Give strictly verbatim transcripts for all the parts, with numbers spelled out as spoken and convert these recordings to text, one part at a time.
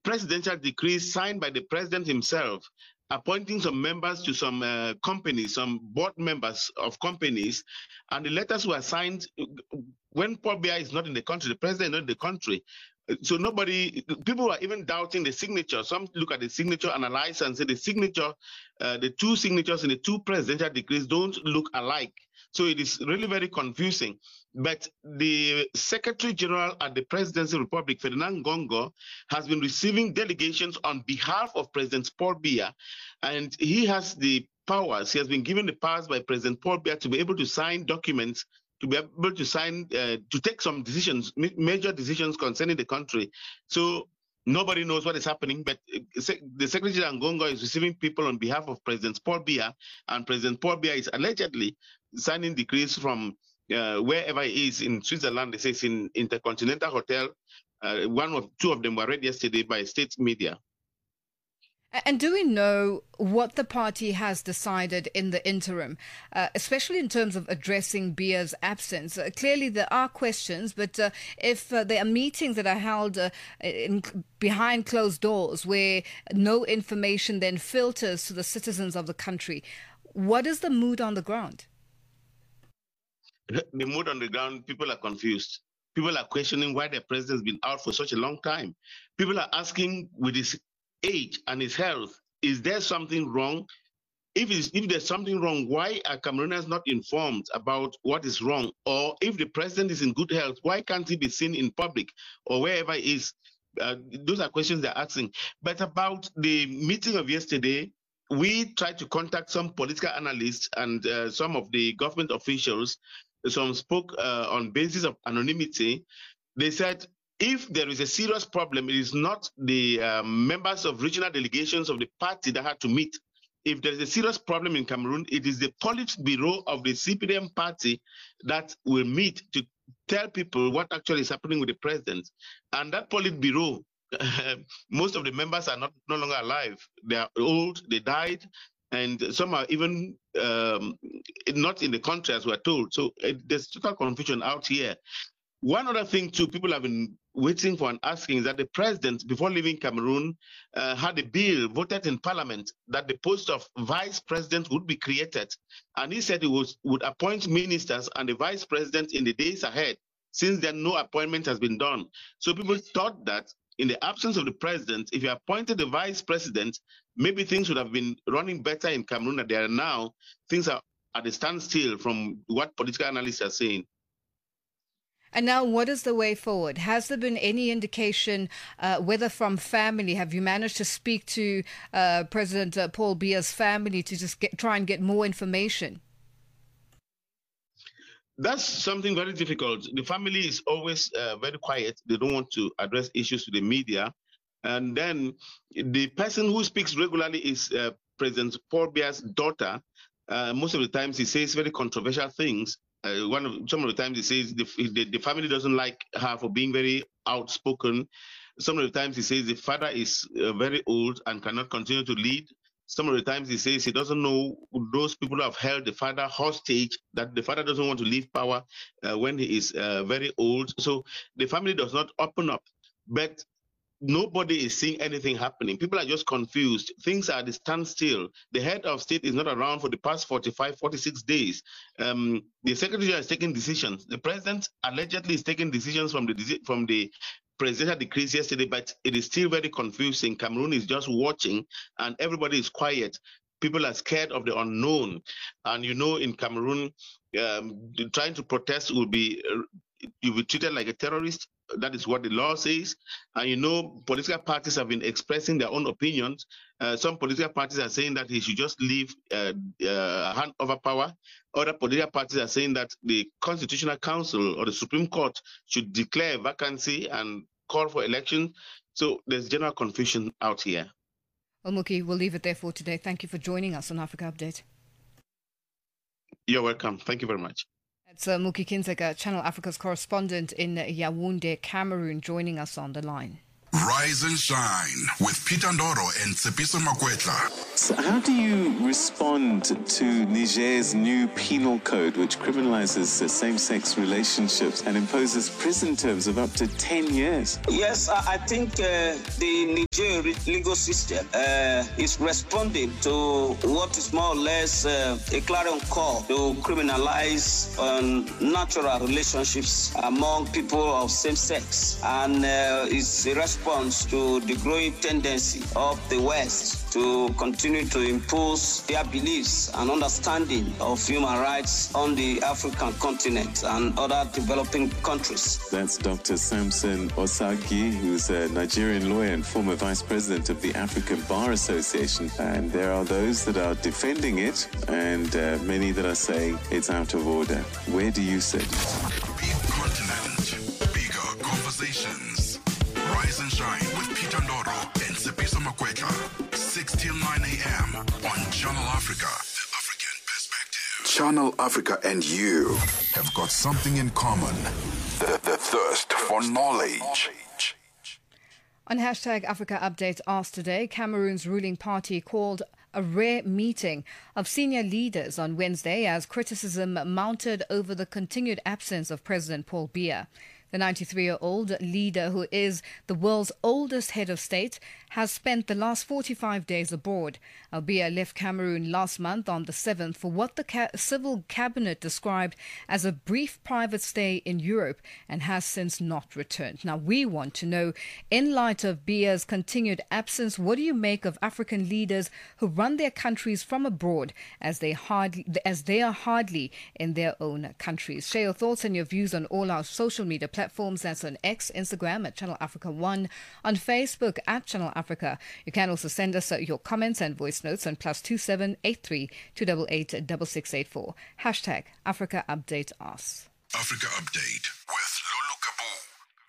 presidential decree signed by the president himself, appointing some members to some uh, companies, some board members of companies, and the letters were signed when Paul Biya is not in the country, the president is not in the country. So nobody, people were even doubting the signature. Some look at the signature, analyze, and say the signature, uh, the two signatures in the two presidential decrees don't look alike. So it is really very confusing. But the Secretary General at the Presidency Republic, Ferdinand Gongo, has been receiving delegations on behalf of President Paul Biya, and he has the powers. He has been given the powers by President Paul Biya to be able to sign documents, to be able to sign, uh, to take some decisions, major decisions concerning the country. So nobody knows what is happening, but the Secretary General Ngongo is receiving people on behalf of President Paul Biya, and President Paul Biya is allegedly signing decrees from uh, wherever he is in Switzerland. They say it's in Intercontinental Hotel. Uh, one of two of them were read yesterday by state media. And do we know what the party has decided in the interim, uh, especially in terms of addressing Biya's absence? Uh, clearly, there are questions, but uh, if uh, there are meetings that are held uh, in, behind closed doors where no information then filters to the citizens of the country, what is the mood on the ground? The mood on the ground, people are confused. People are questioning why the president has been out for such a long time. People are asking, with his age and his health, is there something wrong? If, it's, if there's something wrong, why are Cameroonians not informed about what is wrong? Or if the president is in good health, why can't he be seen in public or wherever he is? Uh, those are questions they're asking. But about the meeting of yesterday, we tried to contact some political analysts and uh, some of the government officials. Some spoke uh, on basis of anonymity. They said, if there is a serious problem, it is not the uh, members of regional delegations of the party that had to meet. If there is a serious problem in Cameroon, it is the Politburo of the C P D M party that will meet to tell people what actually is happening with the president. And that Politburo, uh, most of the members are not no longer alive. They are old, they died, and some are even um, not in the country, as we're told. So uh, there's total confusion out here. One other thing, too, people have been waiting for and asking is that the president, before leaving Cameroon, uh, had a bill voted in parliament that the post of vice president would be created. And he said he was, would appoint ministers and the vice president in the days ahead. Since then, no appointment has been done. So people thought that in the absence of the president, if you appointed the vice president, maybe things would have been running better in Cameroon than they are now. Things are at a standstill from what political analysts are saying. And now, what is the way forward? Has there been any indication, uh, whether from family, have you managed to speak to uh, President uh, Paul Biya's family to just get, try and get more information? That's something very difficult. The family is always uh, very quiet. They don't want to address issues to the media. And then the person who speaks regularly is uh, President Paul Biya's daughter. Uh, most of the times he says very controversial things. Uh, one of some of the times he says the, the, the family doesn't like her for being very outspoken. Some of the times he says the father is uh, very old and cannot continue to lead. Some of the times he says he doesn't know those people who have held the father hostage, that the father doesn't want to leave power uh, when he is uh, very old. So the family does not open up. But nobody is seeing anything happening. People are just confused. Things are at a standstill. The head of state is not around for the past forty-five, forty-six days. Um, the secretary is taking decisions. The president allegedly is taking decisions from the from the presidential decrees yesterday, but it is still very confusing. Cameroon is just watching, and everybody is quiet. People are scared of the unknown. And you know, in Cameroon, um, trying to protest will be uh, you'll be treated like a terrorist. That is what the law says. And you know, political parties have been expressing their own opinions. Uh, some political parties are saying that he should just leave uh, uh, hand over power. Other political parties are saying that the Constitutional Council or the Supreme Court should declare a vacancy and call for elections. So there's general confusion out here. Well, Muki, we'll leave it there for today. Thank you for joining us on Africa Update. You're welcome. Thank you very much. It's uh, Muki Kinzeka, Channel Africa's correspondent in Yaoundé, Cameroon, joining us on the line. Rise and Shine with Peter Ndoro and Tsepiso Makwetla. So how do you respond to Niger's new penal code, which criminalizes uh, same-sex relationships and imposes prison terms of up to ten years? Yes, I think uh, the Niger legal system uh, is responding to what is more or less uh, a clarion call to criminalize um, natural relationships among people of same sex, and uh, it's a response to the growing tendency of the West to continue to impose their beliefs and understanding of human rights on the African continent and other developing countries. That's Doctor Samson Osagi, who's a Nigerian lawyer and former vice president of the African Bar Association. And there are those that are defending it and uh, many that are saying it's out of order. Where do you sit? Big continent, bigger conversations. Rise and Shine with Peter Ndoro and Tsepiso Makwetla. six till nine a.m. on Channel Africa, the African perspective. Channel Africa and you have got something in common. The, the thirst for knowledge. On hashtag Africa Update Asked today, Cameroon's ruling party called a rare meeting of senior leaders on Wednesday as criticism mounted over the continued absence of President Paul Biya. The ninety-three-year-old leader, who is the world's oldest head of state, has spent the last forty-five days abroad. Biya left Cameroon last month on the seventh for what the ca- civil cabinet described as a brief private stay in Europe and has since not returned. Now, we want to know, in light of Biya's continued absence, what do you make of African leaders who run their countries from abroad as they hardly, as they are hardly in their own countries? Share your thoughts and your views on all our social media platforms. That's on X, Instagram at Channel Africa one, on Facebook at Channel Africa. You can also send us uh, your comments and voice notes on plus two seven eight three two eight eight six six eight four. Hashtag Africa Update Us. Africa Update with Lulu Kabu.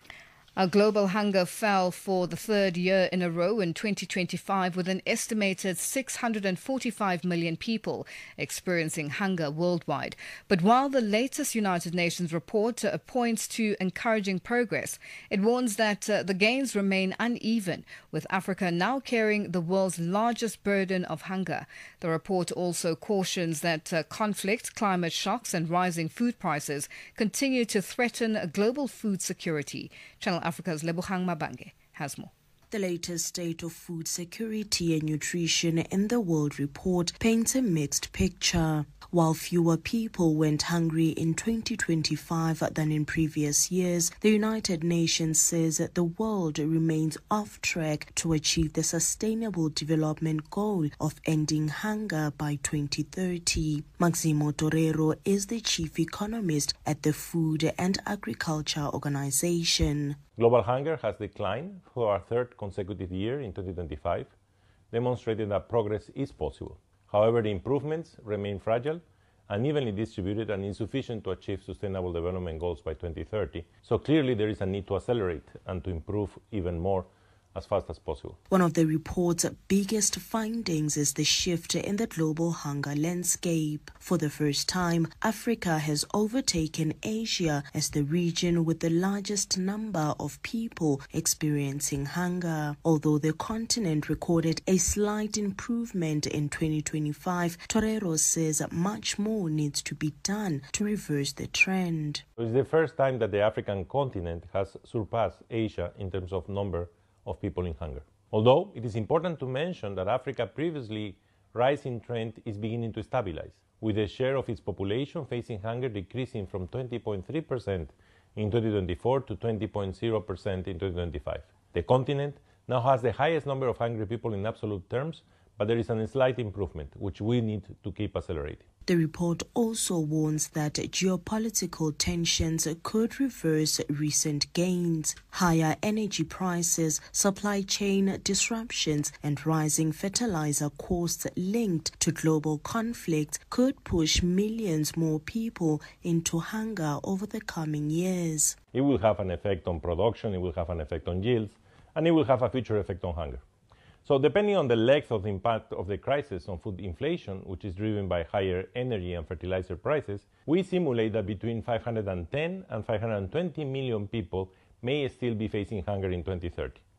Our global hunger fell for the third year in a row in twenty twenty-five, with an estimated six hundred forty-five million people experiencing hunger worldwide. But while the latest United Nations report uh, points to encouraging progress, it warns that uh, the gains remain uneven, with Africa now carrying the world's largest burden of hunger. The report also cautions that uh, conflict, climate shocks and rising food prices continue to threaten global food security. Channel Africa's Lebogang Mabange has more. The latest State of Food Security and Nutrition in the World report paints a mixed picture. While fewer people went hungry in twenty twenty-five than in previous years, the United Nations says that the world remains off track to achieve the Sustainable Development Goal of ending hunger by twenty thirty. Maximo Torero is the chief economist at the Food and Agriculture Organization. Global hunger has declined for our third consecutive year in twenty twenty-five, demonstrating that progress is possible. However, the improvements remain fragile, unevenly distributed, and insufficient to achieve Sustainable Development Goals by twenty thirty. So clearly there is a need to accelerate and to improve even more as fast as possible. One of the report's biggest findings is the shift in the global hunger landscape. For the first time, Africa has overtaken Asia as the region with the largest number of people experiencing hunger. Although the continent recorded a slight improvement in twenty twenty-five, Torero says much more needs to be done to reverse the trend. It's the first time that the African continent has surpassed Asia in terms of number of people in hunger. Although it is important to mention that Africa's previously rising trend is beginning to stabilize, with the share of its population facing hunger decreasing from twenty point three percent in twenty twenty-four to twenty point zero percent in twenty twenty-five. The continent now has the highest number of hungry people in absolute terms, but there is a slight improvement, which we need to keep accelerating. The report also warns that geopolitical tensions could reverse recent gains. Higher energy prices, supply chain disruptions, and rising fertilizer costs linked to global conflict could push millions more people into hunger over the coming years. It will have an effect on production, it will have an effect on yields, and it will have a future effect on hunger. So depending on the length of the impact of the crisis on food inflation, which is driven by higher energy and fertilizer prices, we simulate that between five hundred ten and five hundred twenty million people may still be facing hunger in twenty thirty.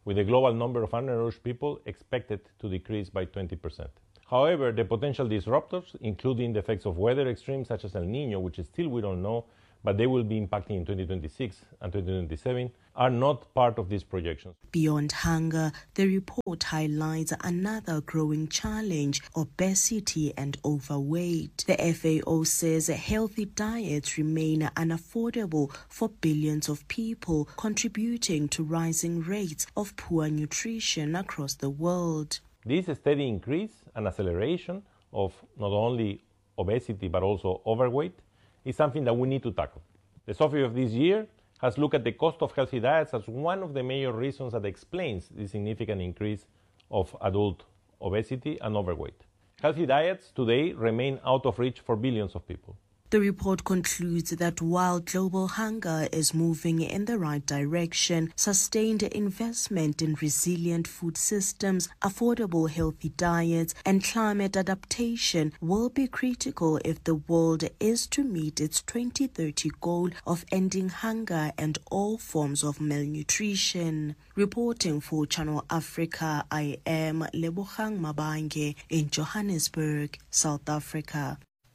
with the global number of undernourished people expected to decrease by twenty percent. However, the potential disruptors, including the effects of weather extremes such as El Nino, which still we don't know, but they will be impacting in twenty twenty-six and twenty twenty-seven, are not part of these projections. Beyond hunger, the report highlights another growing challenge: obesity and overweight. The F A O says healthy diets remain unaffordable for billions of people, contributing to rising rates of poor nutrition across the world. This steady increase and acceleration of not only obesity but also overweight is something that we need to tackle. The SOFI of this year has looked at the cost of healthy diets as one of the major reasons that explains the significant increase of adult obesity and overweight. Healthy diets today remain out of reach for billions of people. The report concludes that while global hunger is moving in the right direction, sustained investment in resilient food systems, affordable healthy diets, and climate adaptation will be critical if the world is to meet its twenty thirty goal of ending hunger and all forms of malnutrition. Reporting for Channel Africa, I am Lebogang Mabange in Johannesburg, South Africa.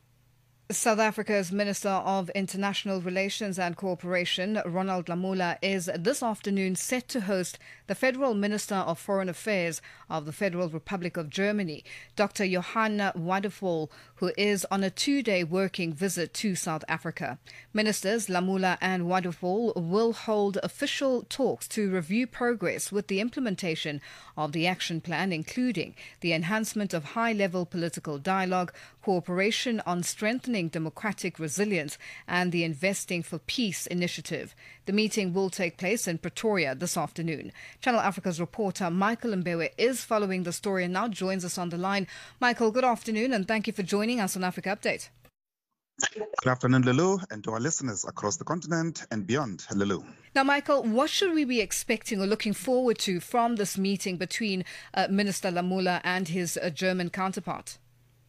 South Africa's Minister of International Relations and Cooperation, Ronald Lamola, is this afternoon set to host the Federal Minister of Foreign Affairs of the Federal Republic of Germany, Doctor Johann Wadephul, who is on a two-day working visit to South Africa. Ministers Lamola and Wadephul will hold official talks to review progress with the implementation of the action plan, including the enhancement of high-level political dialogue, cooperation on strengthening democratic resilience, and the Investing for Peace initiative. The meeting will take place in Pretoria this afternoon. Channel Africa's reporter Michael Mbewe is following the story and now joins us on the line. Michael, good afternoon and thank you for joining us on Africa Update. Good afternoon, Lulu, and to our listeners across the continent and beyond, Lulu. Now, Michael, what should we be expecting or looking forward to from this meeting between uh, Minister Lamola and his uh, German counterpart?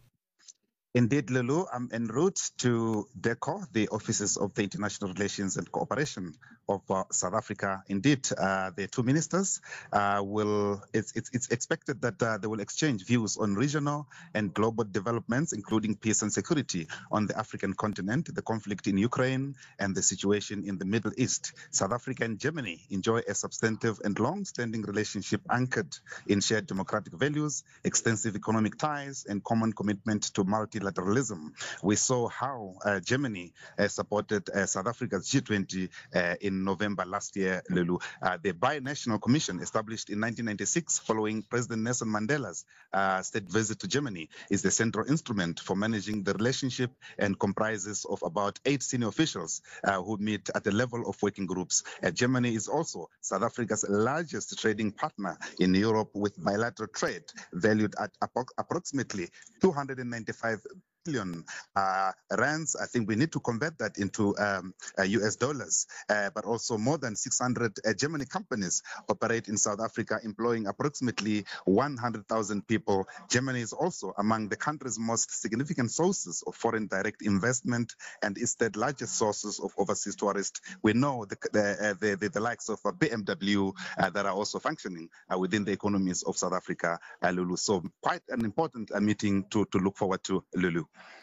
Indeed, Lulu, I'm en route to DECO, the Offices of the International Relations and Cooperation of uh, South Africa. Indeed, uh, the two ministers uh, will, it's, it's, it's expected that uh, they will exchange views on regional and global developments, including peace and security on the African continent, the conflict in Ukraine, and the situation in the Middle East. South Africa and Germany enjoy a substantive and long-standing relationship anchored in shared democratic values, extensive economic ties, and common commitment to multilateralism. We saw how uh, Germany uh, supported uh, South Africa's G twenty uh, in November last year, Lulu. Uh, the Binational Commission, established in nineteen ninety-six following President Nelson Mandela's uh, state visit to Germany, is the central instrument for managing the relationship and comprises of about eight senior officials uh, who meet at the level of working groups. Uh, Germany is also South Africa's largest trading partner in Europe, with bilateral trade valued at ap- approximately two hundred ninety-five billion uh, rands. I think we need to convert that into um, uh, U S dollars, uh, but also more than six hundred uh, Germany companies operate in South Africa, employing approximately one hundred thousand people. Germany is also among the country's most significant sources of foreign direct investment and is the largest sources of overseas tourists. We know the the, uh, the, the, the likes of uh, B M W uh, that are also functioning uh, within the economies of South Africa, uh, Lulu. So quite an important uh, meeting to, to look forward to, Lulu.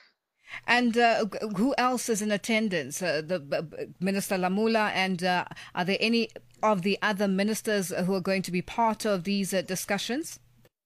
And uh, who else is in attendance? Uh, the uh, Minister Lamola, and uh, are there any of the other ministers who are going to be part of these uh, discussions?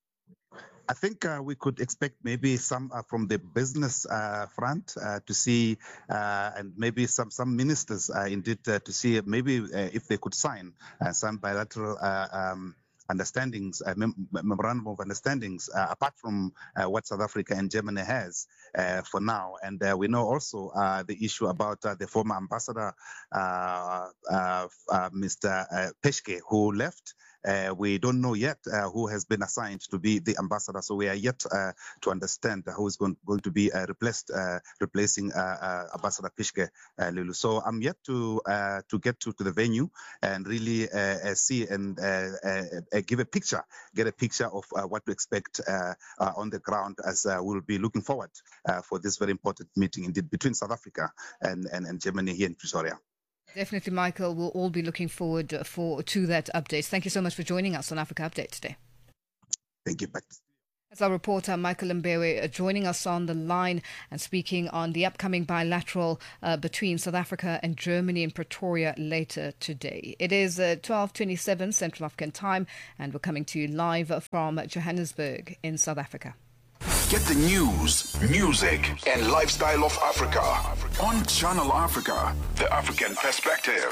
I think uh, we could expect maybe some uh, from the business uh, front uh, to see, uh, and maybe some some ministers uh, indeed uh, to see maybe uh, if they could sign uh, some bilateral uh, um, understandings, uh, mem- memorandum of understandings, uh, apart from uh, what South Africa and Germany has uh, for now. And uh, we know also uh, the issue about uh, the former ambassador, uh, uh, uh, Mister Uh, Peshke, who left. Uh, we don't know yet uh, who has been assigned to be the ambassador, so we are yet uh, to understand who is going, going to be uh, replaced, uh, replacing uh, uh, Ambassador Peshke, uh, Lulu. So I'm yet to uh, to get to, to the venue and really uh, uh, see and uh, uh, uh, give a picture, get a picture of uh, what to expect uh, uh, on the ground, as uh, we'll be looking forward uh, for this very important meeting indeed between South Africa and, and, and Germany here in Pretoria. Definitely, Michael. We'll all be looking forward for to that update. Thank you so much for joining us on Africa Update today. Thank you, Pat. As our reporter, Michael Mbewe, joining us on the line and speaking on the upcoming bilateral uh, between South Africa and Germany in Pretoria later today. It is uh, twelve twenty-seven Central African time, and we're coming to you live from Johannesburg in South Africa. Get the news, music, and lifestyle of Africa on Channel Africa, the African perspective.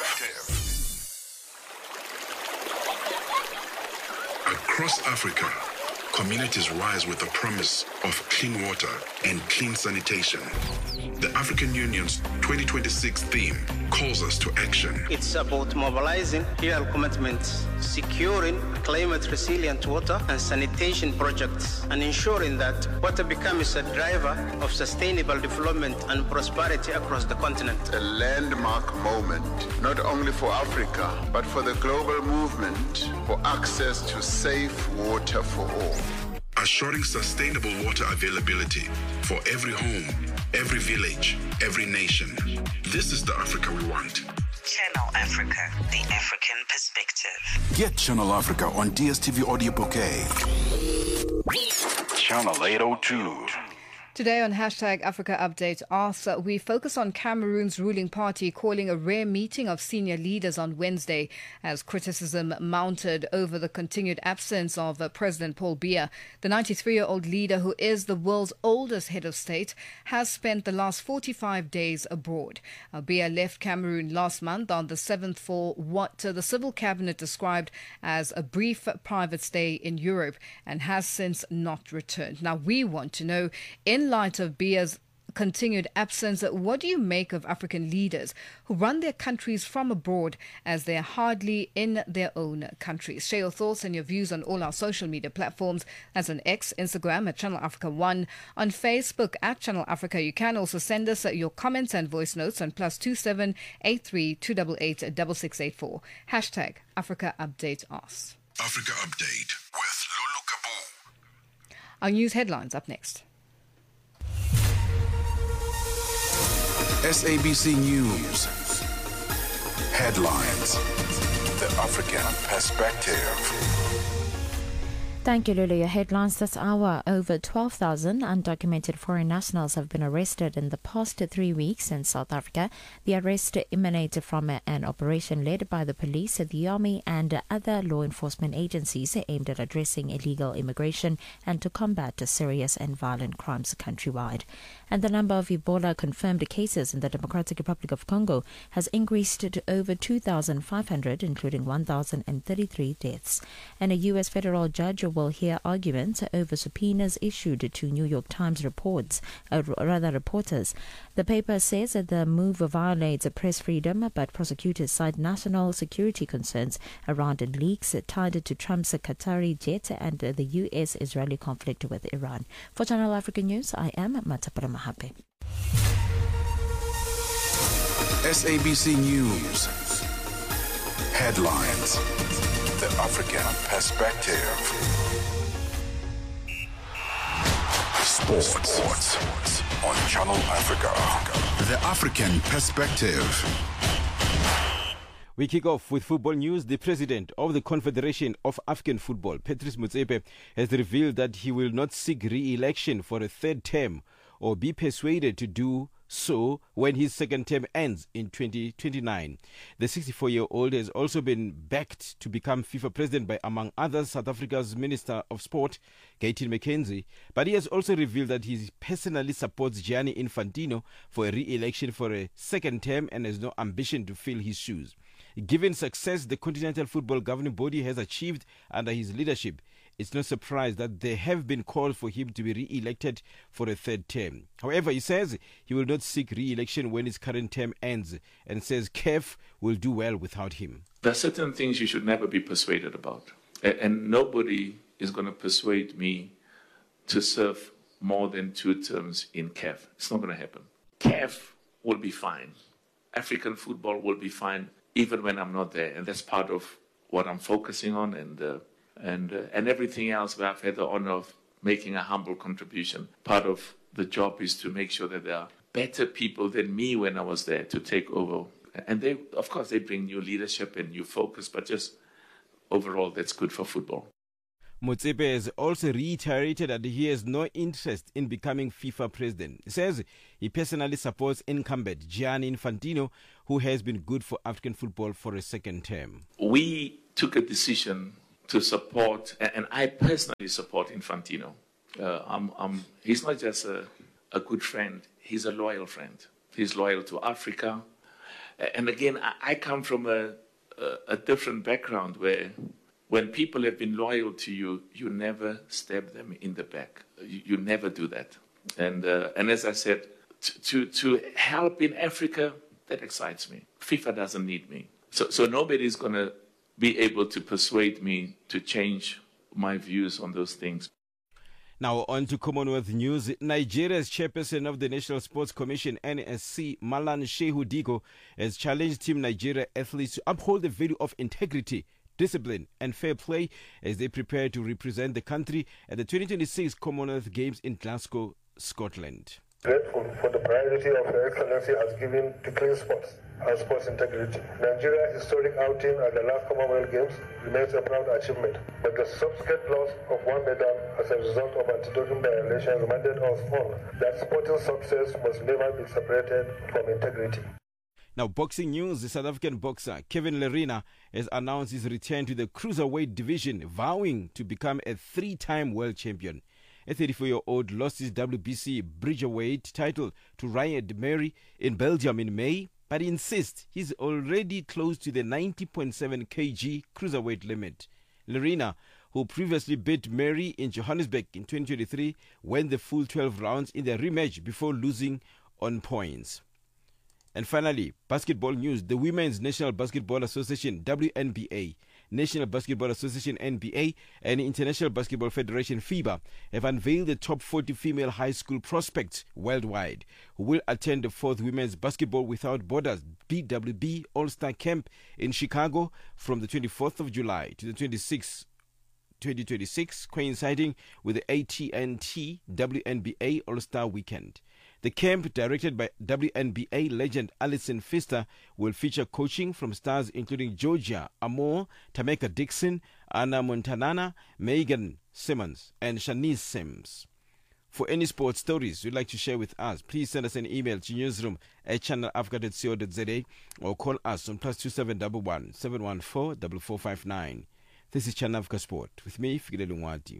Across Africa, communities rise with the promise of clean water and clean sanitation. The African Union's twenty twenty-six theme calls us to action. It's about mobilizing real commitments, securing climate-resilient water and sanitation projects, and ensuring that water becomes a driver of sustainable development and prosperity across the continent. A landmark moment, not only for Africa, but for the global movement for access to safe water for all. Assuring sustainable water availability for every home, every village, every nation. This is the Africa we want. Channel Africa, the African perspective. Get Channel Africa on D S T V Audio Bouquet. Channel eight oh two. Today on Hashtag Africa Update Asks, uh, we focus on Cameroon's ruling party calling a rare meeting of senior leaders on Wednesday as criticism mounted over the continued absence of uh, President Paul Biya. The ninety-three-year-old leader, who is the world's oldest head of state, has spent the last forty-five days abroad. Uh, Biya left Cameroon last month on the seventh for what uh, the civil cabinet described as a brief private stay in Europe and has since not returned. Now, we want to know, in In light of Biya's continued absence, what do you make of African leaders who run their countries from abroad as they are hardly in their own countries? Share your thoughts and your views on all our social media platforms, as on X, Instagram at Channel Africa one, on Facebook at Channel Africa. You can also send us your comments and voice notes on plus two seven eight three two eight eight six six eight four. Hashtag Africa Update Asks. Africa Update with Lulu Kabu. Our news headlines up next. S A B C News. Headlines. The African perspective. Thank you, Lulu. Your headlines this hour. Over twelve thousand undocumented foreign nationals have been arrested in the past three weeks in South Africa. The arrest emanated from an operation led by the police, the army and other law enforcement agencies aimed at addressing illegal immigration and to combat serious and violent crimes countrywide. And the number of Ebola confirmed cases in the Democratic Republic of Congo has increased to over two thousand five hundred, including one thousand thirty-three deaths. And a U S federal judge will hear arguments over subpoenas issued to New York Times reports, uh, rather reporters. The paper says that the move violates press freedom, but prosecutors cite national security concerns around leaks tied to Trump's Qatari jet and the U S-Israeli conflict with Iran. For Channel Africa News, I am Matapara Mahape. S A B C News. Headlines. The African perspective. Sports. Sports on Channel Africa. The African perspective. We kick off with football news. The president of the Confederation of African Football, Patrice Motsepe, has revealed that he will not seek re-election for a third term or be persuaded to do so when his second term ends in twenty twenty-nine. The sixty-four-year-old has also been backed to become FIFA president by, among others, South Africa's Minister of Sport, Gayton McKenzie, but he has also revealed that he personally supports Gianni Infantino for a re-election for a second term and has no ambition to fill his shoes. Given success the Continental Football Governing Body has achieved under his leadership, it's no surprise that there have been calls for him to be re-elected for a third term. However, he says he will not seek re-election when his current term ends and says C A F will do well without him. There are certain things you should never be persuaded about. And nobody is going to persuade me to serve more than two terms in C A F. It's not going to happen. C A F will be fine. African football will be fine even when I'm not there. And that's part of what I'm focusing on and uh, and uh, and everything else where I've had the honor of making a humble contribution. Part of the job is to make sure that there are better people than me when I was there to take over And they, of course, they bring new leadership and new focus, but just overall, that's good for football. Motsepe has also reiterated that he has no interest in becoming FIFA president. He says he personally supports incumbent Gianni Infantino, who has been good for African football for a second term. We took a decision to support, and I personally support Infantino. Uh, I'm, I'm, he's not just a, a good friend, he's a loyal friend. He's loyal to Africa. And again, I, I come from a, a, a different background where when people have been loyal to you, you never stab them in the back. You, you never do that. And uh, and as I said, to, to to help in Africa, that excites me. FIFA doesn't need me. So so nobody's going to be able to persuade me to change my views on those things. Now on to Commonwealth news. Nigeria's chairperson of the National Sports Commission, N S C, Malan Shehu Diko, has challenged Team Nigeria athletes to uphold the value of integrity, discipline and fair play as they prepare to represent the country at the twenty twenty-six Commonwealth Games in Glasgow, Scotland. Grateful for the priority of Your Excellency has given to clean sports and sports integrity. Nigeria's historic outing at the last Commonwealth Games remains a proud achievement, but the subsequent loss of one medal as a result of anti-doping violations reminded us all that sporting success must never be separated from integrity. Now, boxing news. The South African boxer Kevin Lerena has announced his return to the cruiserweight division, vowing to become a three-time world champion. A thirty-four-year-old lost his W B C Bridgerweight title to Ryan Demery in Belgium in May, but he insists he's already close to the ninety point seven kilograms cruiserweight limit. Lerena, who previously beat Mary in Johannesburg in twenty twenty-three, won the full twelve rounds in the rematch before losing on points. And finally, basketball news. The Women's National Basketball Association, W N B A, National Basketball Association, N B A, and International Basketball Federation, FIBA, have unveiled the top forty female high school prospects worldwide who will attend the fourth Women's Basketball Without Borders B W B All-Star Camp in Chicago from the twenty-fourth of July to the twenty-sixth, twenty twenty-six, coinciding with the A T and T W N B A All-Star Weekend. The camp, directed by W N B A legend Alison Pfister, will feature coaching from stars including Georgia Amore, Tameka Dixon, Anna Montanana, Megan Simmons, and Shanice Sims. For any sports stories you'd like to share with us, please send us an email to newsroom at channel africa dot co dot za or call us on plus two seven one one, seven one four, four four five nine. This is Channel Africa Sport with me, Fikile Lungwati.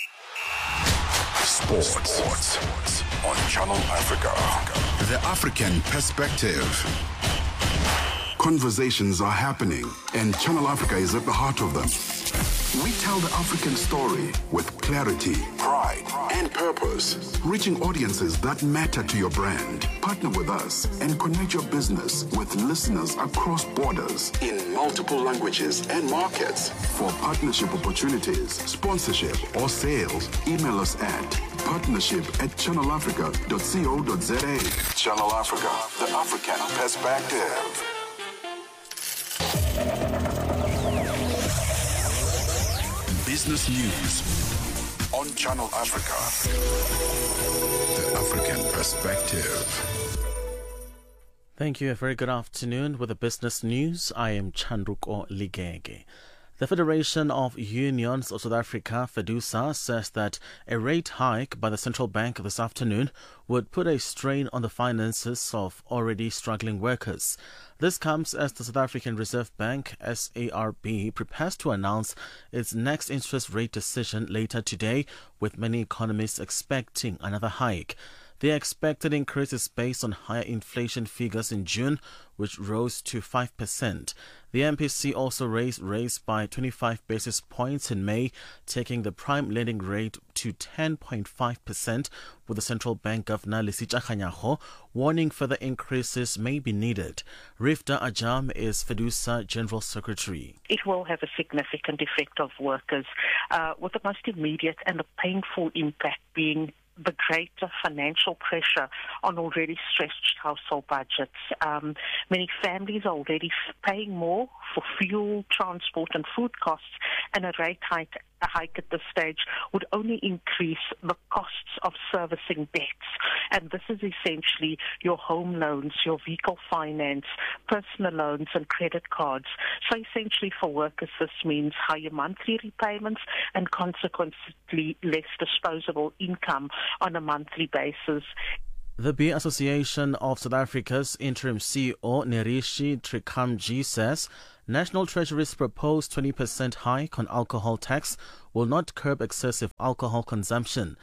Sports. Sports on Channel Africa. The African perspective. Conversations are happening, and Channel Africa is at the heart of them. We tell the African story with clarity, pride, and purpose, reaching audiences that matter to your brand. Partner with us and connect your business with listeners across borders in multiple languages and markets. For partnership opportunities, sponsorship, or sales, email us at partnership at channel africa dot co dot za. Channel Africa, the African perspective. Business news on Channel Africa. The African perspective. Thank you. A very good afternoon. With the business news, I am Chandruko Ligege. The Federation of Unions of South Africa, FEDUSA, says that a rate hike by the central bank this afternoon would put a strain on the finances of already struggling workers. This comes as the South African Reserve Bank, S A R B, prepares to announce its next interest rate decision later today, with many economists expecting another hike. The expected increase is based on higher inflation figures in June, which rose to five percent. The M P C also raised rates by twenty-five basis points in May, taking the prime lending rate to ten point five percent, with the central bank governor Lesitja Kganyago warning further increases may be needed. Rifda Ajam is FEDUSA General Secretary. It will have a significant effect of workers, uh, with the most immediate and the painful impact being the greater financial pressure on already stretched household budgets. Um, many families are already paying more for fuel, transport and food costs, and a rate hike a hike at this stage would only increase the costs of servicing debts. And this is essentially your home loans, your vehicle finance, personal loans and credit cards. So essentially for workers, this means higher monthly repayments and consequently less disposable income on a monthly basis. The Beer Association of South Africa's interim C E O, Nerishi Trikamji, says National Treasury's proposed twenty percent hike on alcohol tax will not curb excessive alcohol consumption.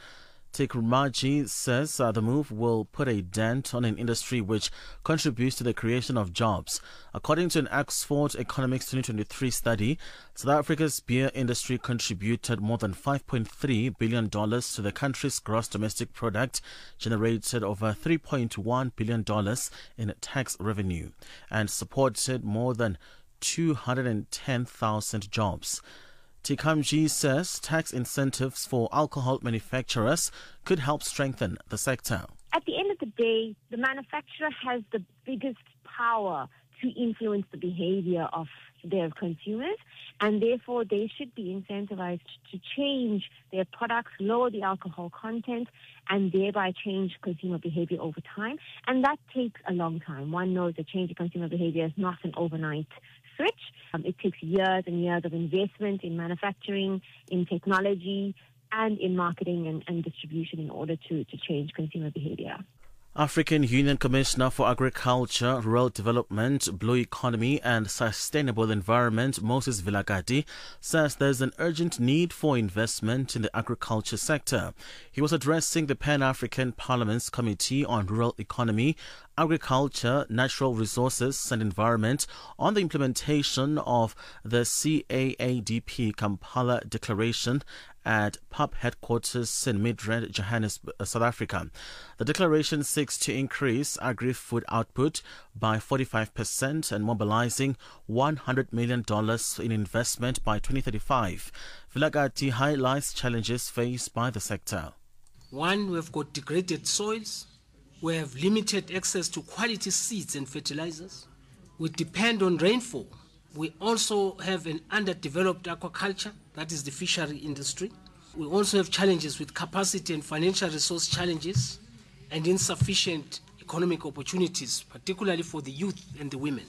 Trikamji says uh, the move will put a dent on an industry which contributes to the creation of jobs. According to an Oxford Economics twenty twenty-three study, South Africa's beer industry contributed more than five point three billion dollars to the country's gross domestic product, generated over three point one billion dollars in tax revenue, and supported more than two hundred ten thousand jobs. Trikamji says tax incentives for alcohol manufacturers could help strengthen the sector. At the end of the day, the manufacturer has the biggest power to influence the behavior of their consumers, and therefore they should be incentivized to change their products, lower the alcohol content, and thereby change consumer behavior over time. And that takes a long time. One knows that change in consumer behavior is not an overnight switch. Um, it takes years and years of investment in manufacturing, in technology, and in marketing and, and distribution in order to, to change consumer behavior. African Union Commissioner for Agriculture, Rural Development, Blue Economy and Sustainable Environment, Moses Vilakazi, says there's an urgent need for investment in the agriculture sector. He was addressing the Pan-African Parliament's Committee on Rural Economy, Agriculture, Natural Resources and Environment on the implementation of the C A A D P Kampala Declaration at P U B headquarters in Midrand, Johannesburg, South Africa. The declaration seeks to increase agri-food output by forty-five percent and mobilizing one hundred million dollars in investment by twenty thirty-five. Vilakazi highlights challenges faced by the sector. One, we've got degraded soils. We have limited access to quality seeds and fertilizers. We depend on rainfall. We also have an underdeveloped aquaculture, that is the fishery industry. We also have challenges with capacity and financial resource challenges and insufficient economic opportunities, particularly for the youth and the women.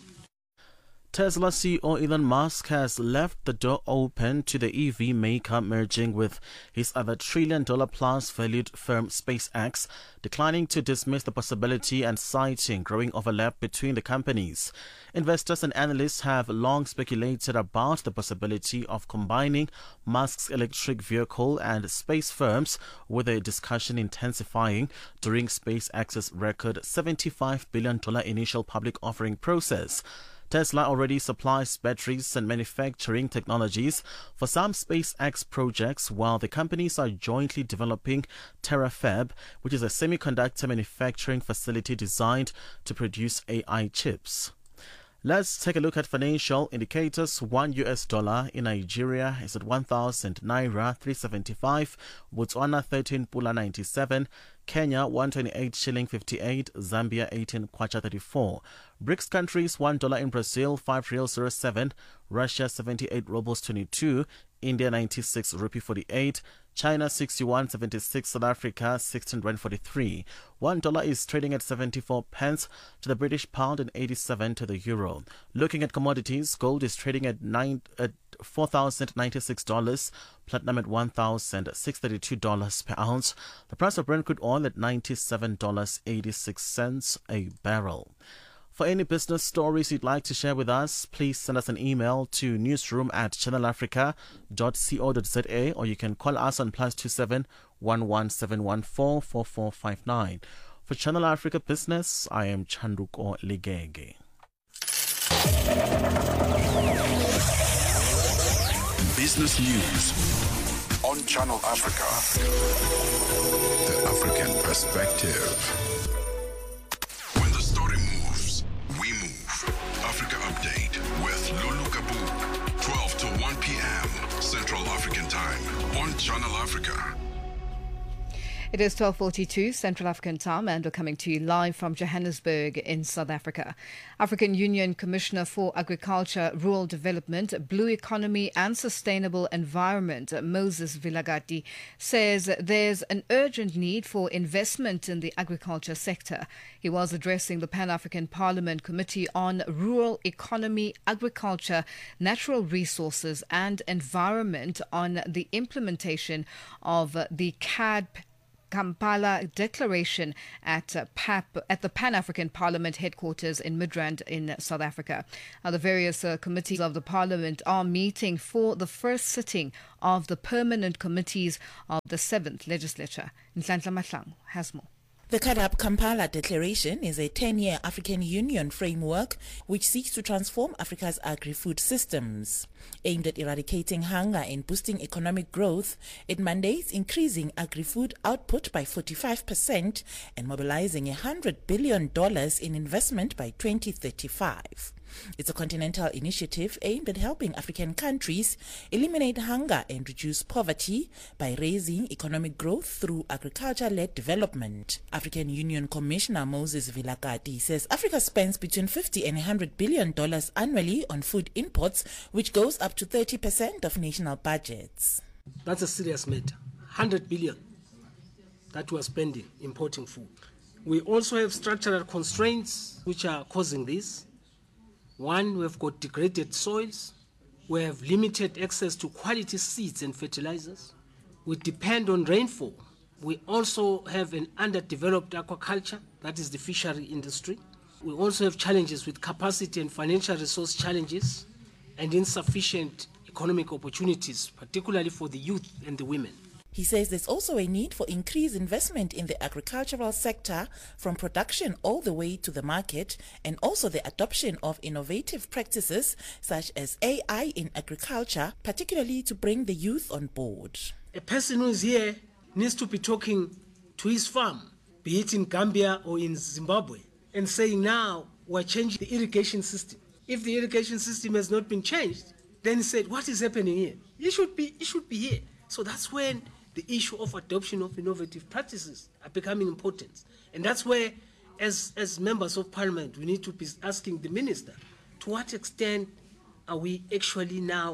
Tesla C E O Elon Musk has left the door open to the E V maker merging with his other trillion dollar plus valued firm SpaceX, declining to dismiss the possibility and citing growing overlap between the companies. Investors and analysts have long speculated about the possibility of combining Musk's electric vehicle and space firms, with a discussion intensifying during SpaceX's record seventy-five billion dollars initial public offering process. Tesla already supplies batteries and manufacturing technologies for some SpaceX projects, while the companies are jointly developing TerraFab, which is a semiconductor manufacturing facility designed to produce A I chips. Let's take a look at financial indicators. One U S dollar in Nigeria is at one thousand naira three seventy-five, Botswana thirteen pula ninety-seven, Kenya one twenty-eight shilling fifty-eight, Zambia eighteen kwacha thirty-four. BRICS countries one dollar in Brazil five real zero seven, Russia seventy-eight rubles twenty-two, India ninety-six rupee forty-eight, China sixty-one seventy-six, South Africa sixteen rand forty-three. One dollar is trading at seventy-four pence to the British pound and eighty-seven to the euro. Looking at commodities, gold is trading at nine at four thousand ninety-six dollars, platinum at one thousand six hundred thirty-two dollars per ounce. The price of Brent crude oil at ninety-seven dollars and eighty-six cents a barrel. For any business stories you'd like to share with us, please send us an email to newsroom at channel africa dot co dot za, or you can call us on plus two seven one one seven one four four four five nine. For Channel Africa Business, I am Chanduko Ligege. Business News on Channel Africa. The African Perspective. When the story moves, we move. Africa Update with Lulu Kabu, twelve to one p.m. Central African Time on Channel Africa. It is twelve forty-two Central African time and we're coming to you live from Johannesburg in South Africa. African Union Commissioner for Agriculture, Rural Development, Blue Economy and Sustainable Environment, Moses Vilakazi, says there's an urgent need for investment in the agriculture sector. He was addressing the Pan-African Parliament Committee on Rural Economy, Agriculture, Natural Resources and Environment on the implementation of the C A D Kampala Declaration at uh, P A P, at the Pan-African Parliament headquarters in Midrand in South Africa. Now, the various uh, committees of the Parliament are meeting for the first sitting of the permanent committees of the seventh Legislature. Nhlanhla Mahlangu has more. The C A D Kampala Declaration is a ten-year African Union framework which seeks to transform Africa's agri-food systems. Aimed at eradicating hunger and boosting economic growth, it mandates increasing agri-food output by forty-five percent and mobilizing one hundred billion dollars in investment by twenty thirty-five. It's a continental initiative aimed at helping African countries eliminate hunger and reduce poverty by raising economic growth through agriculture-led development. African Union Commissioner Moses Vilakazi says Africa spends between fifty and one hundred billion dollars annually on food imports, which goes up to thirty percent of national budgets. That's a serious matter. one hundred billion that we are spending importing food. We also have structural constraints which are causing this. One, we've got degraded soils. We have limited access to quality seeds and fertilizers. We depend on rainfall. We also have an underdeveloped aquaculture, that is the fishery industry. We also have challenges with capacity and financial resource challenges and insufficient economic opportunities, particularly for the youth and the women. He says there's also a need for increased investment in the agricultural sector from production all the way to the market, and also the adoption of innovative practices such as A I in agriculture, particularly to bring the youth on board. A person who is here needs to be talking to his farm, be it in Gambia or in Zimbabwe, and saying now we're changing the irrigation system. If the irrigation system has not been changed, then he said, what is happening here? It should be, it should be here. So that's when the issue of adoption of innovative practices are becoming important. And that's where, as, as members of parliament, we need to be asking the minister, to what extent are we actually now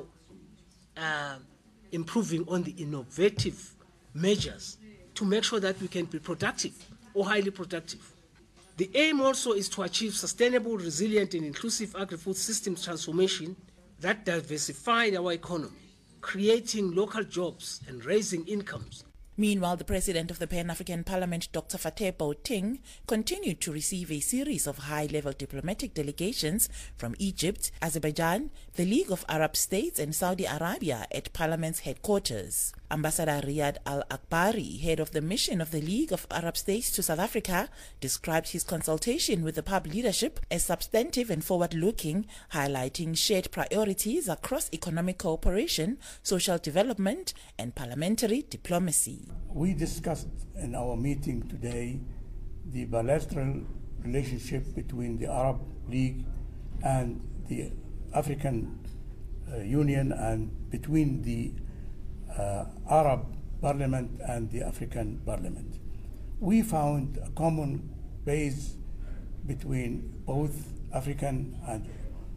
uh, improving on the innovative measures to make sure that we can be productive or highly productive. The aim also is to achieve sustainable, resilient and inclusive agri-food systems transformation that diversify our economy, creating local jobs and raising incomes. Meanwhile, the president of the Pan-African Parliament, Doctor Fateh Bauting, continued to receive a series of high-level diplomatic delegations from Egypt, Azerbaijan, the League of Arab States and Saudi Arabia at Parliament's headquarters. Ambassador Riyad Al-Akbari, head of the mission of the League of Arab States to South Africa, described his consultation with the P A B leadership as substantive and forward-looking, highlighting shared priorities across economic cooperation, social development and parliamentary diplomacy. We discussed in our meeting today the bilateral relationship between the Arab League and the African uh, Union, and between the uh, Arab Parliament and the African Parliament. We found a common base between both African and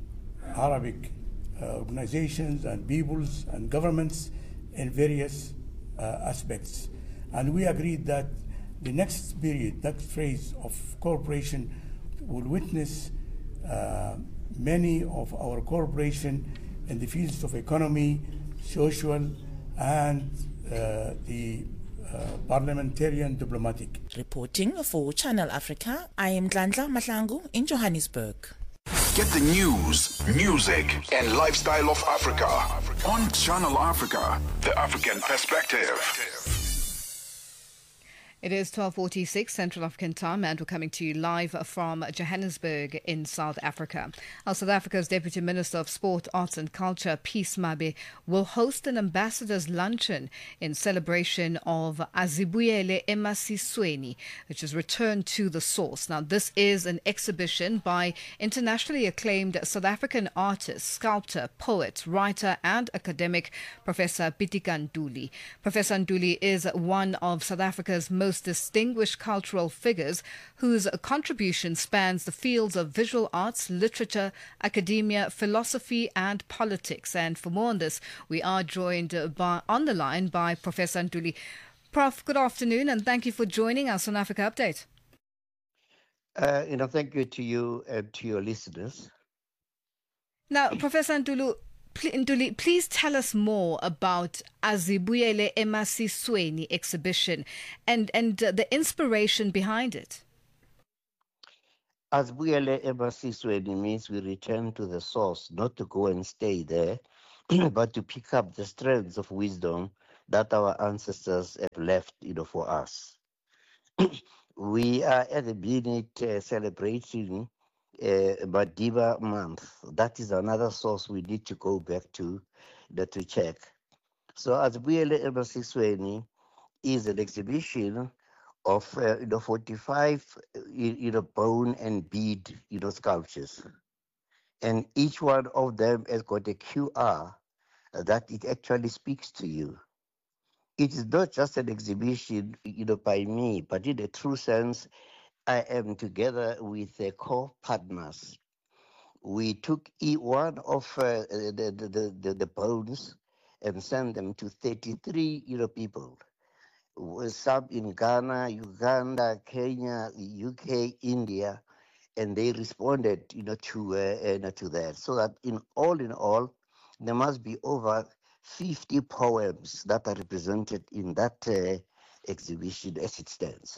Arabic uh, organizations and peoples and governments in various Uh, aspects, and we agreed that the next period, next phase of cooperation will witness uh, many of our cooperation in the fields of economy, social, and uh, the uh, parliamentarian diplomatic. Reporting for Channel Africa, I am Nhlanhla Mahlangu in Johannesburg. Get the news, music, and lifestyle of Africa on Channel Africa, the African perspective. It is twelve forty-six Central African time and we're coming to you live from Johannesburg in South Africa. Our South Africa's Deputy Minister of Sport, Arts and Culture, Peace Mabe, will host an ambassador's luncheon in celebration of Azibuyele Emasisweni, which is Return to the Source. Now, this is an exhibition by internationally acclaimed South African artist, sculptor, poet, writer and academic Professor Pitika Ntuli. Professor Ntuli is one of South Africa's most most distinguished cultural figures whose contribution spans the fields of visual arts, literature, academia, philosophy and politics. And for more on this, we are joined by, on the line by Professor Ntuli. Prof, good afternoon and thank you for joining us on Africa Update. Uh, you know, thank you to you and to your listeners. Now, Professor Ntuli, Ntuli, please tell us more about Azibuyele Emasisweni exhibition and, and uh, the inspiration behind it. Azibuyele Emasisweni means we return to the source, not to go and stay there, but to pick up the strands of wisdom that our ancestors have left, you know, for us. We are at the minute uh, celebrating uh, Madiba month. That is another source we need to go back to uh, to check. So Azibuyele Emasisweni is an exhibition of uh, you know forty-five you know bone and bead you know sculptures, and each one of them has got a Q R that it actually speaks to you. It is not just an exhibition, you know, by me, but in a true sense, I am together with uh, co-partners. We took one of uh, the, the, the, the bones and sent them to thirty-three, you know, people. Some in Ghana, Uganda, Kenya, U K, India, and they responded, you know, to uh, uh, to that. So that in all in all, there must be over fifty poems that are represented in that uh, exhibition as it stands.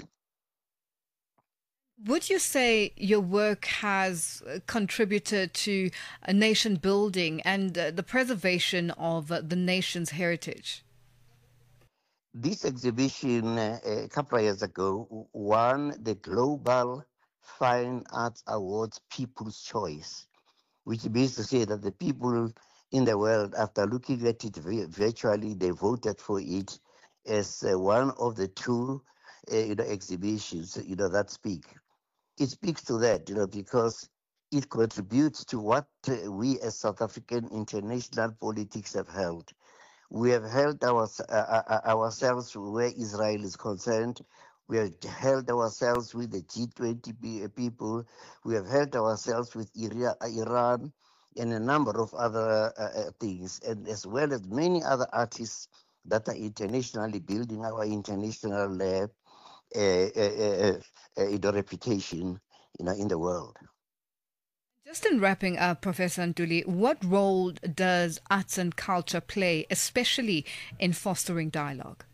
Would you say your work has contributed to a nation building and uh, the preservation of uh, the nation's heritage? This exhibition uh, a couple of years ago won the Global Fine Arts Awards People's Choice, which means to say that the people in the world, after looking at it virtually, they voted for it as uh, one of the two uh, you know, exhibitions you know, that speak. It speaks to that, you know, because it contributes to what uh, we as South African international politics have held. We have held our, uh, ourselves where Israel is concerned. We have held ourselves with the G twenty people. We have held ourselves with Iran and a number of other uh, things, and as well as many other artists that are internationally building our international uh, uh, uh, uh, uh, reputation, you know, in the world. Just in wrapping up, Professor Ntuli, what role does arts and culture play, especially in fostering dialogue?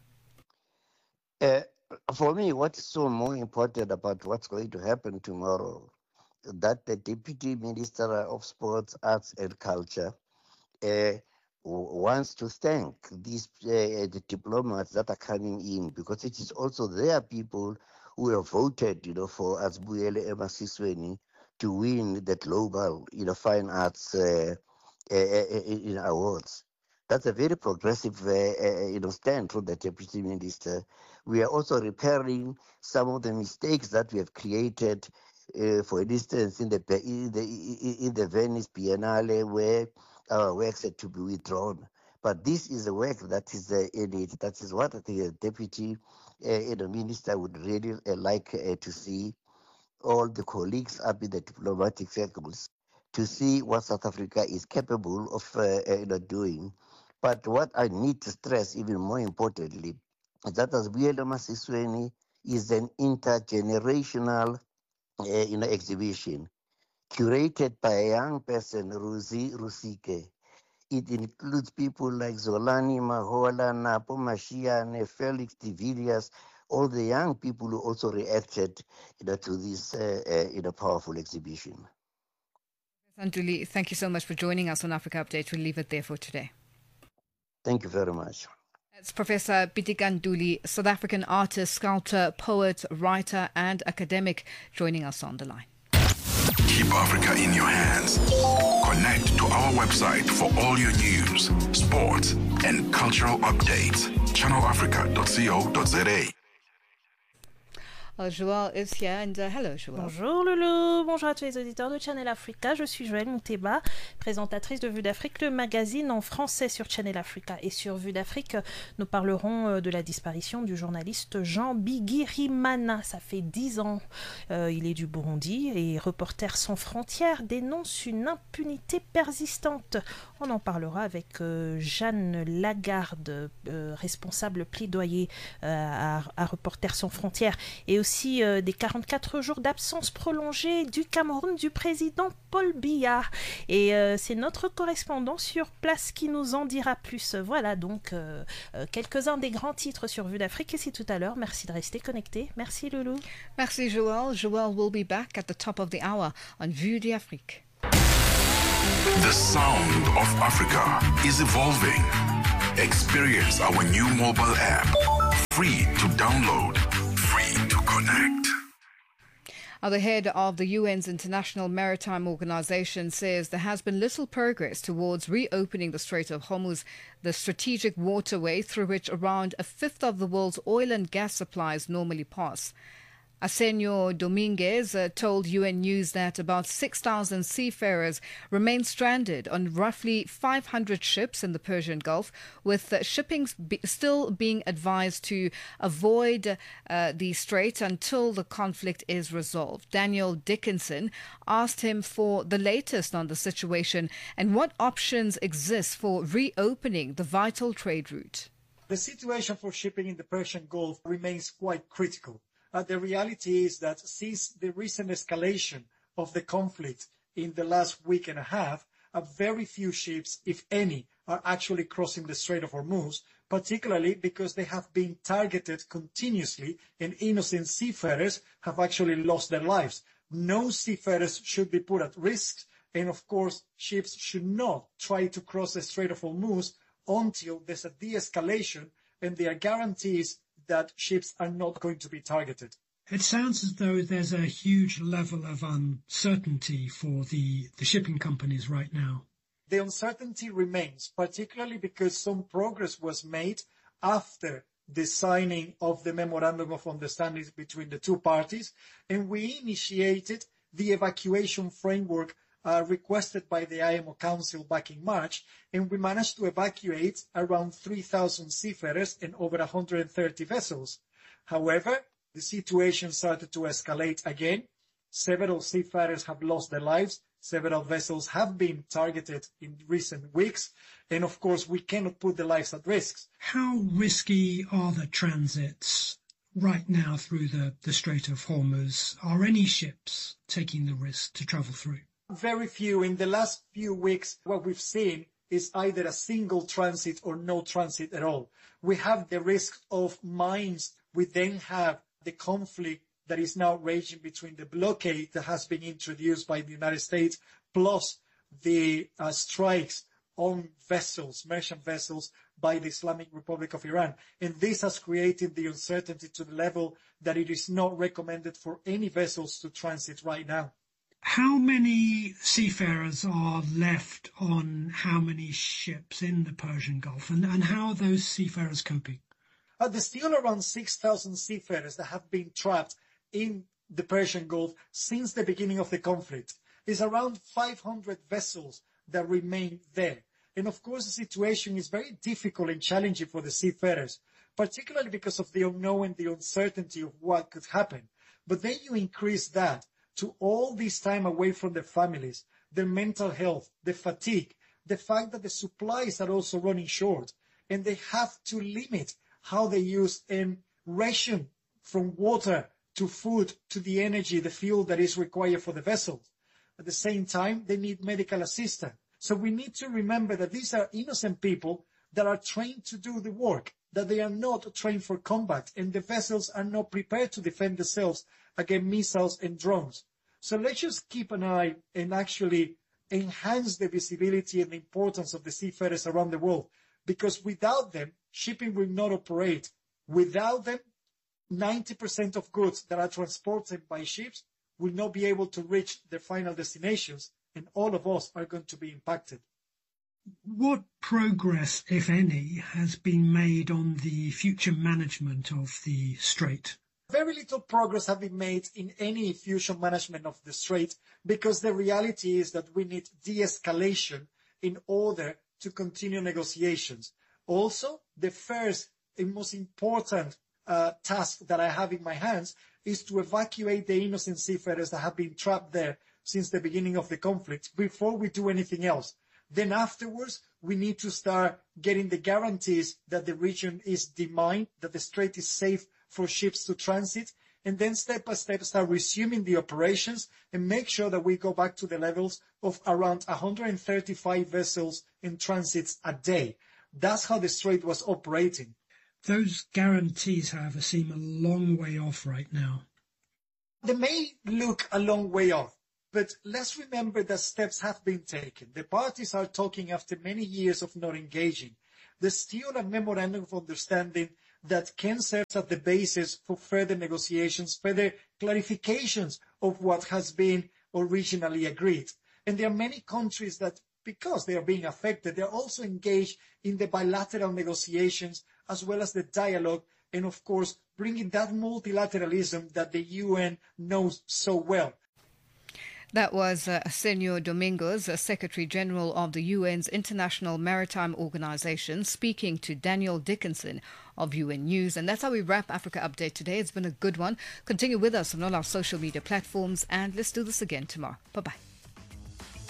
Uh, for me, what is so more important about what's going to happen tomorrow, that the Deputy Minister of Sports, Arts and Culture uh, wants to thank these uh, the diplomats that are coming in, because it is also their people who have voted, you know, for Azibuyele Emasisweni to win the global, you know, fine arts uh, uh, uh, awards. That's a very progressive, uh, uh, you know, stand from the Deputy Minister. We are also repairing some of the mistakes that we have created. Uh, for instance, in the in the in the Venice Biennale, where our works had to be withdrawn, but this is a work that is uh, in it. That is what the deputy uh, you know, minister would really uh, like uh, to see. All the colleagues up in the diplomatic circles to see what South Africa is capable of uh, uh, you know, doing. But what I need to stress, even more importantly, is that Azibuyele Emasisweni is an intergenerational Uh, you know, exhibition curated by a young person, Ruzi Rusike. It includes people like Zolani Mahola, Napo Mashiane, Felix de Villiers, all the young people who also reacted, you know, to this uh, uh, you know, powerful exhibition. Ntuli, thank you so much for joining us on Africa Update. We'll leave it there for today. Thank you very much. It's Professor Pitika Ntuli, South African artist, sculptor, poet, writer and academic, joining us on the line. Keep Africa in your hands. Connect to our website for all your news, sports and cultural updates. channel africa dot co dot za. Well, Joël is here, and uh, hello, Joël. Bonjour Loulou, bonjour à tous les auditeurs de Channel Africa. Je suis Joëlle Mouteba, présentatrice de Vue d'Afrique, le magazine en français sur Channel Africa. Et sur Vue d'Afrique, nous parlerons de la disparition du journaliste Jean Bigirimana. Ça fait dix ans. Euh, il est du Burundi et Reporters sans frontières dénonce une impunité persistante. On en parlera avec euh, Jeanne Lagarde, euh, responsable plaidoyer euh, à, à Reporters sans frontières, et aussi euh, des quarante-quatre jours d'absence prolongée du Cameroun du président Paul Biya. Et euh, c'est notre correspondant sur place qui nous en dira plus. Voilà donc euh, euh, quelques-uns des grands titres sur Vue d'Afrique. Et c'est tout à l'heure. Merci de rester connecté. Merci Loulou. Merci Joël. Joël will be back at the top of the hour on Vue d'Afrique. The sound of Africa is evolving. Experience our new mobile app. Free to download. Free to connect. Now, the head of the U N's International Maritime Organization says there has been little progress towards reopening the Strait of Hormuz, the strategic waterway through which around a fifth of the world's oil and gas supplies normally pass. Arsenio Dominguez uh, told U N News that about six thousand seafarers remain stranded on roughly five hundred ships in the Persian Gulf, with uh, shipping be- still being advised to avoid uh, the strait until the conflict is resolved. Daniel Dickinson asked him for the latest on the situation and what options exist for reopening the vital trade route. The situation for shipping in the Persian Gulf remains quite critical. Uh, the reality is that since the recent escalation of the conflict in the last week and a half, uh, very few ships, if any, are actually crossing the Strait of Hormuz, particularly because they have been targeted continuously and innocent seafarers have actually lost their lives. No seafarers should be put at risk, and of course, ships should not try to cross the Strait of Hormuz until there's a de-escalation and there are guarantees that ships are not going to be targeted. It sounds as though there's a huge level of uncertainty for the, the shipping companies right now. The uncertainty remains, particularly because some progress was made after the signing of the Memorandum of Understanding between the two parties, and we initiated the evacuation framework uh, requested by the I M O Council back in March, and we managed to evacuate around three thousand seafarers and over one hundred thirty vessels. However, the situation started to escalate again. Several seafarers have lost their lives. Several vessels have been targeted in recent weeks. And of course, we cannot put their lives at risk. How risky are the transits right now through the, the Strait of Hormuz? Are any ships taking the risk to travel through? Very few. In the last few weeks, what we've seen is either a single transit or no transit at all. We have the risk of mines. We then have the conflict that is now raging between the blockade that has been introduced by the United States, plus the uh, strikes on vessels, merchant vessels, by the Islamic Republic of Iran. And this has created the uncertainty to the level that it is not recommended for any vessels to transit right now. How many seafarers are left on how many ships in the Persian Gulf, and, and how are those seafarers coping? Uh, there's still around six thousand seafarers that have been trapped in the Persian Gulf since the beginning of the conflict. There's around five hundred vessels that remain there. And of course, the situation is very difficult and challenging for the seafarers, particularly because of the unknown and the uncertainty of what could happen. But then you increase that to all this time away from their families, their mental health, the fatigue, the fact that the supplies are also running short, and they have to limit how they use and ration from water to food to the energy, the fuel that is required for the vessel. At the same time, they need medical assistance. So we need to remember that these are innocent people that are trained to do the work, that they are not trained for combat, and the vessels are not prepared to defend themselves against missiles and drones. So let's just keep an eye and actually enhance the visibility and the importance of the seafarers around the world, because without them, shipping will not operate. Without them, ninety percent of goods that are transported by ships will not be able to reach their final destinations, and all of us are going to be impacted. What progress, if any, has been made on the future management of the strait? Very little progress has been made in any fusion management of the Strait because the reality is that we need de-escalation in order to continue negotiations. Also, the first and most important uh, task that I have in my hands is to evacuate the innocent seafarers that have been trapped there since the beginning of the conflict before we do anything else. Then afterwards, we need to start getting the guarantees that the region is demined, that the Strait is safe for ships to transit, and then step by step start resuming the operations and make sure that we go back to the levels of around one hundred thirty-five vessels in transits a day. That's how the Strait was operating. Those guarantees, however, seem a long way off right now. They may look a long way off, but let's remember that steps have been taken. The parties are talking after many years of not engaging. There's still a memorandum of understanding that can serve as the basis for further negotiations, further clarifications of what has been originally agreed. And there are many countries that, because they are being affected, they are also engaged in the bilateral negotiations as well as the dialogue and, of course, bringing that multilateralism that the U N knows so well. That was uh, Senor Domingos, uh, Secretary General of the U N's International Maritime Organization, speaking to Daniel Dickinson of U N News. And that's how we wrap Africa Update today. It's been a good one. Continue with us on all our social media platforms, and let's do this again tomorrow. Bye-bye.